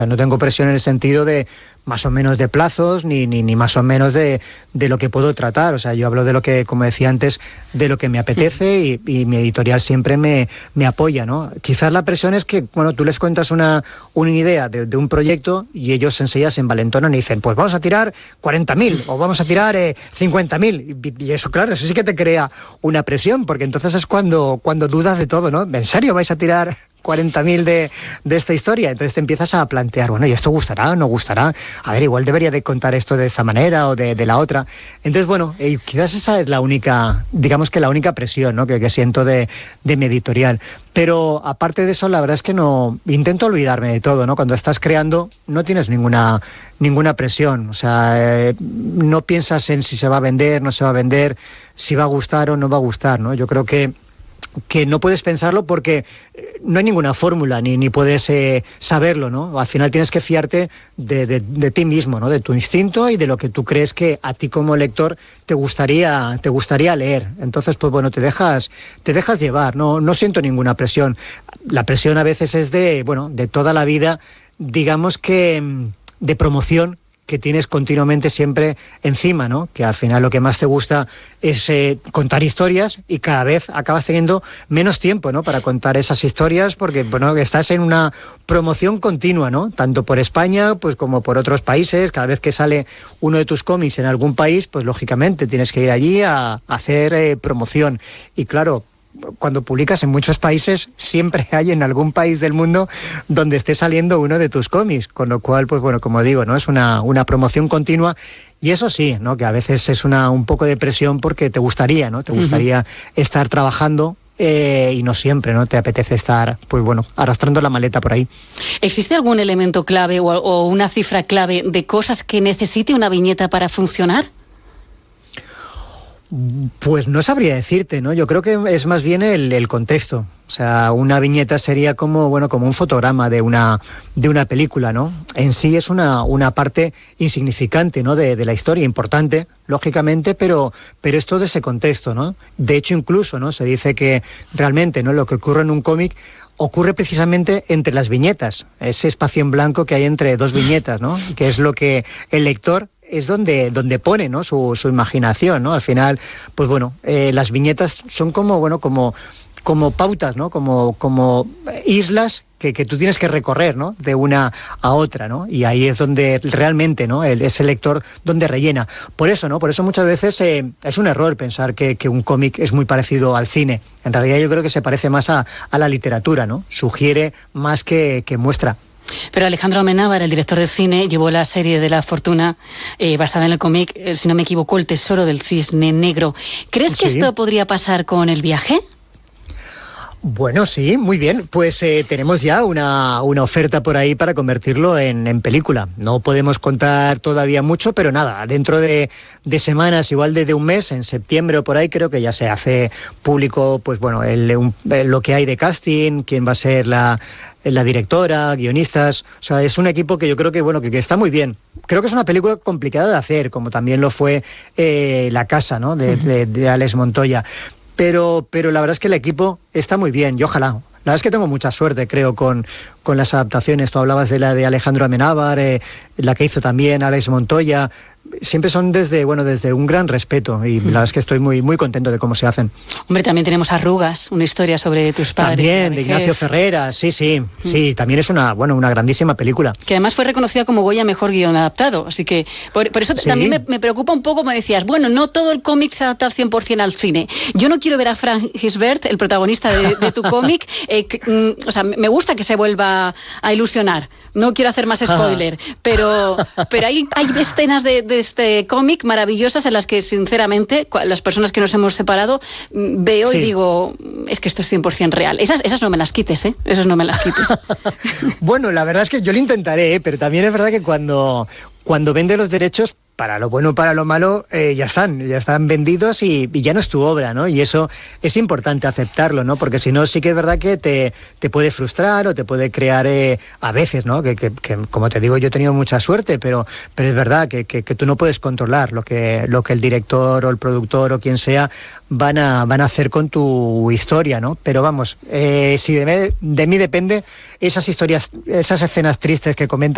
No tengo presión en el sentido de más o menos de plazos, ni más o menos de lo que puedo tratar. O sea, yo hablo de lo que, como decía antes, de lo que me apetece y mi editorial siempre me apoya, ¿no? Quizás la presión es que, bueno, tú les cuentas una idea de un proyecto y ellos enseguida se envalentonan y dicen, pues vamos a tirar 40.000 o vamos a tirar 50.000. Y eso, claro, eso sí que te crea una presión, porque entonces es cuando dudas de todo, ¿no? ¿En serio vais a tirar 40.000 de esta historia? Entonces te empiezas a plantear, bueno, ¿y esto gustará o no gustará? A ver, igual debería de contar esto de esta manera o de la otra. Entonces, bueno, quizás esa es la única, digamos que la única presión, ¿no?, que siento de mi editorial. Pero aparte de eso, la verdad es que no, intento olvidarme de todo, ¿no? Cuando estás creando no tienes ninguna presión, o sea, no piensas en si se va a vender, no se va a vender, si va a gustar o no va a gustar, ¿no? Yo creo que no puedes pensarlo porque no hay ninguna fórmula, ni puedes saberlo, ¿no? Al final tienes que fiarte de ti mismo, ¿no? De tu instinto y de lo que tú crees que a ti como lector te gustaría leer. Entonces, pues bueno, te dejas llevar, no siento ninguna presión. La presión a veces es de toda la vida, digamos que de promoción, que tienes continuamente siempre encima, ¿no? Que al final lo que más te gusta es contar historias y cada vez acabas teniendo menos tiempo, ¿no?, para contar esas historias porque, bueno, estás en una promoción continua, ¿no? Tanto por España pues como por otros países. Cada vez que sale uno de tus cómics en algún país, pues lógicamente tienes que ir allí a hacer promoción. Y claro, cuando publicas en muchos países, siempre hay en algún país del mundo donde esté saliendo uno de tus cómics, con lo cual, pues bueno, como digo, ¿no?, es una promoción continua. Y eso sí, ¿no?, que a veces es un poco de presión porque te gustaría, ¿no?, te gustaría estar trabajando y no siempre, ¿no?, te apetece estar, pues bueno, arrastrando la maleta por ahí. ¿Existe algún elemento clave o una cifra clave de cosas que necesite una viñeta para funcionar? Pues no sabría decirte, ¿no? Yo creo que es más bien el contexto. O sea, una viñeta sería como un fotograma de una película, ¿no? En sí es una parte insignificante, ¿no?, de la historia, importante, lógicamente, pero es todo ese contexto, ¿no? De hecho, incluso, ¿no?, se dice que realmente, ¿no?, lo que ocurre en un cómic ocurre precisamente entre las viñetas, ese espacio en blanco que hay entre dos viñetas, ¿no?, que es lo que el lector es donde pone, ¿no?, su imaginación, ¿no? Al final, pues bueno, las viñetas son como pautas, ¿no?, como islas que tú tienes que recorrer, ¿no?, de una a otra, ¿no? Y ahí es donde realmente, ¿no?, ese lector donde rellena. Por eso muchas veces es un error pensar que un cómic es muy parecido al cine. En realidad yo creo que se parece más a la literatura, ¿no? Sugiere más que muestra. Pero Alejandro Amenábar, el director de cine, llevó la serie de La Fortuna basada en el cómic, si no me equivoco, El Tesoro del Cisne Negro. ¿Crees que esto podría pasar con El Viaje? Bueno, sí, muy bien. Pues tenemos ya una oferta por ahí para convertirlo en película. No podemos contar todavía mucho, pero nada, dentro de semanas, igual de un mes, en septiembre o por ahí, creo que ya se hace público, pues bueno, lo que hay de casting, quién va a ser la directora, guionistas. O sea, es un equipo que yo creo que está muy bien. Creo que es una película complicada de hacer, como también lo fue La Casa, ¿no?, de Alex Montoya. Pero la verdad es que el equipo está muy bien y ojalá. La verdad es que tengo mucha suerte, creo, con las adaptaciones. Tú hablabas de la de Alejandro Amenábar, la que hizo también Alex Montoya. Siempre son desde un gran respeto y la verdad es que estoy muy, muy contento de cómo se hacen. Hombre, también tenemos Arrugas, una historia sobre tus padres. También, de Ignacio Ferreras, sí, también es una grandísima película. Que además fue reconocida como Goya Mejor Guión Adaptado, así que por eso sí. También me preocupa un poco, me decías, bueno, no todo el cómic se adapta al 100% al cine. Yo no quiero ver a Frank Gisbert, el protagonista de tu cómic, o sea, me gusta que se vuelva a ilusionar. No quiero hacer más spoiler, pero hay escenas de este cómic maravillosas en las que, sinceramente, las personas que nos hemos separado, veo y digo, es que esto es 100% real. Esas no me las quites, ¿eh? Esas no me las quites. Bueno, la verdad es que yo lo intentaré, pero también es verdad que cuando vende los derechos, para lo bueno, para lo malo, ya están vendidos y ya no es tu obra, ¿no? Y eso es importante aceptarlo, ¿no? Porque si no, sí que es verdad que te puede frustrar o te puede crear a veces, ¿no? Que como te digo, yo he tenido mucha suerte, pero es verdad que tú no puedes controlar lo que el director o el productor o quien sea van a hacer con tu historia, ¿no? Pero vamos, si de mí depende, esas historias, esas escenas tristes que comentas,